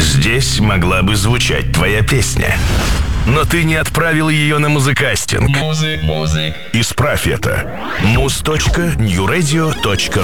Здесь могла бы звучать твоя песня. Но ты не отправил ее на музыкастинг. Исправь это. muz.newradio.ru